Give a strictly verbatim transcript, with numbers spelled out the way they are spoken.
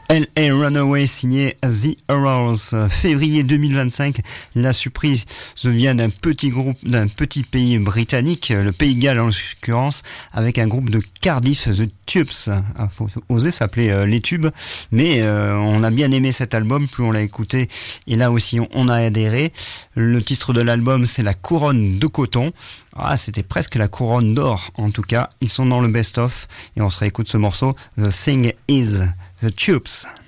L A Runaway signé The Horrors. Février deux mille vingt-cinq, la surprise vient d'un petit groupe, d'un petit pays britannique, le Pays de Galles en l'occurrence, avec un groupe de Cardiff, The Tubes. Il faut oser s'appeler euh, les Tubes, mais euh, on a bien aimé cet album, plus on l'a écouté, et là aussi on, on a adhéré. Le titre de l'album, c'est La Couronne de Coton. Ah, c'était presque la couronne d'or, en tout cas. Ils sont dans le best-of, et on se réécoute ce morceau, The Thing Is The Tubes.